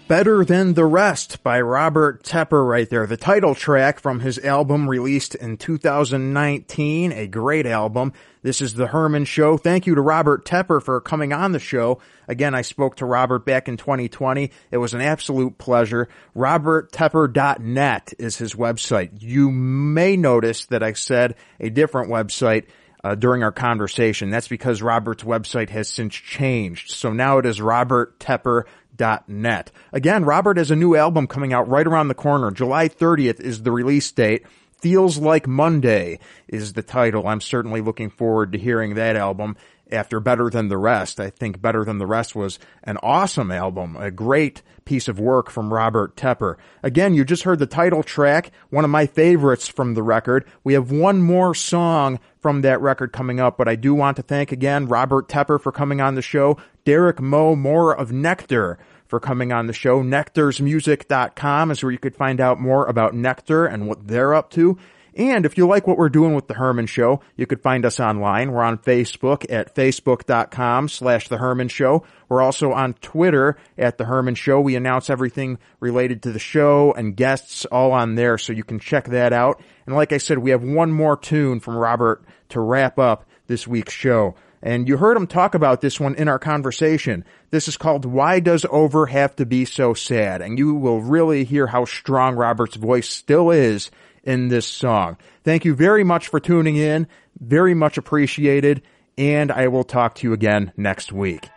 Better Than the Rest by Robert Tepper right there. The title track from his album released in 2019, a great album. This is The Herman Show. Thank you to Robert Tepper for coming on the show. Again, I spoke to Robert back in 2020. It was an absolute pleasure. RobertTepper.net is his website. You may notice that I said a different website during our conversation. That's because Robert's website has since changed. So now it is RobertTepper.net. Again, Robert has a new album coming out right around the corner. July 30th is the release date. Feels Like Monday is the title. I'm certainly looking forward to hearing that album after Better Than the Rest. I think Better Than the Rest was an awesome album, a great piece of work from Robert Tepper. Again, you just heard the title track, one of my favorites from the record. We have one more song from that record coming up, but I do want to thank again Robert Tepper for coming on the show, Derek Moore of Nectar for coming on the show. NectarsMusic.com is where you could find out more about Nectar and what they're up to. And if you like what we're doing with The Herman Show, you could find us online. We're on Facebook at facebook.com/The Herman Show. We're also on Twitter at The Herman Show. We announce everything related to the show and guests all on there, so you can check that out. And like I said, we have one more tune from Robert to wrap up this week's show. And you heard him talk about this one in our conversation. This is called Why Does Over Have to Be So Sad? And you will really hear how strong Robert's voice still is in this song. Thank you very much for tuning in. Very much appreciated. And I will talk to you again next week.